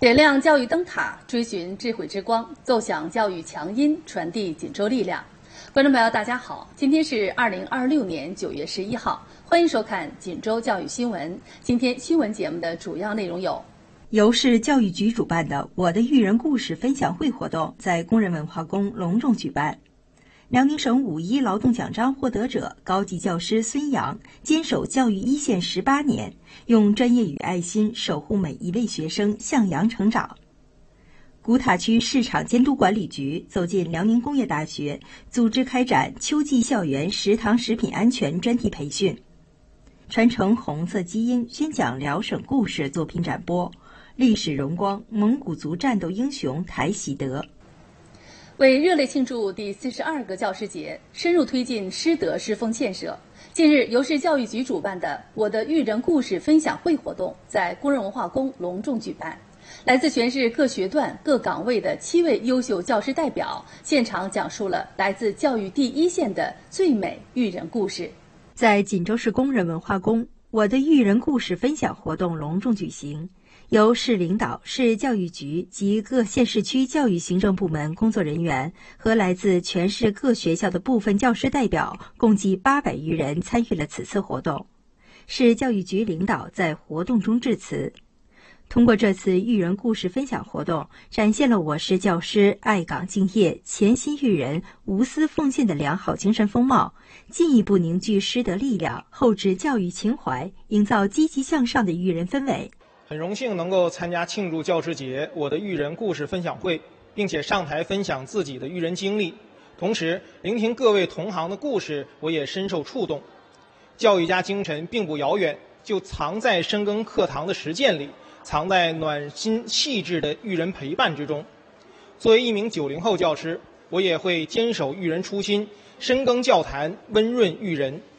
点亮教育灯塔，追寻智慧之光，奏响教育强音，传递锦州力量。观众朋友，大家好，今天是2026年9月11号，欢迎收看锦州教育新闻。今天新闻节目的主要内容有： 由市教育局主办的我的育人故事分享会活动在工人文化宫隆重举办。辽宁省5·1劳动奖章获得者高级教师孙阳坚守教育一线18年，用专业与爱心守护每一位学生向阳成长。古塔区市场监督管理局走进辽宁工业大学，组织开展秋季校园食堂食品安全专题培训。传承红色基因宣讲辽省故事作品展播，历史荣光蒙古族战斗英雄台喜德。 为热烈庆祝第42个教师节，深入推进师德师风建设，近日由市教育局主办的我的育人故事分享会活动在工人文化宫隆重举办。来自全市各学段各岗位的7位优秀教师代表现场讲述了来自教育第一线的最美育人故事。 在锦州市工人文化宫，我的育人故事分享活动隆重举行，由市领导、市教育局及各县市区教育行政部门工作人员和来自全市各学校的部分教师代表共计800余人参与了此次活动。市教育局领导在活动中致辞，通过这次育人故事分享活动，展现了我市教师爱岗敬业、潜心育人、无私奉献的良好精神风貌，进一步凝聚师德力量，厚植教育情怀，营造积极向上的育人氛围。 很荣幸能够参加庆祝教师节我的育人故事分享会，并且上台分享自己的育人经历，同时聆听各位同行的故事，我也深受触动。教育家精神并不遥远，就藏在深耕课堂的实践里，藏在暖心细致的育人陪伴之中。作为一名90后教师，我也会坚守育人初心，深耕教坛，温润育人，